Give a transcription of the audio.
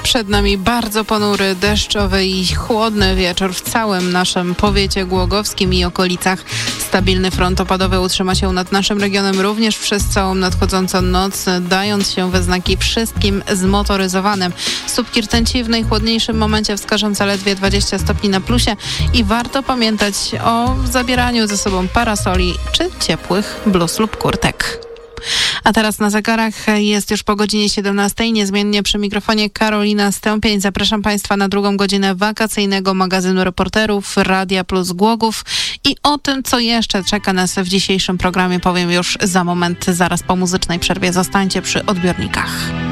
Przed nami bardzo ponury, deszczowy i chłodny wieczór w całym naszym powiecie głogowskim i okolicach. Stabilny front opadowy utrzyma się nad naszym regionem również przez całą nadchodzącą noc, dając się we znaki wszystkim zmotoryzowanym. Słupki rtęci w najchłodniejszym momencie wskażą zaledwie 20 stopni na plusie i warto pamiętać o zabieraniu ze sobą parasoli czy ciepłych bluz lub kurtek. A teraz na zegarach jest już po godzinie 17. Niezmiennie przy mikrofonie Karolina Stępień. Zapraszam Państwa na drugą godzinę wakacyjnego magazynu reporterów Radia Plus Głogów. I o tym, co jeszcze czeka nas w dzisiejszym programie, powiem już za moment, zaraz po muzycznej przerwie. Zostańcie przy odbiornikach.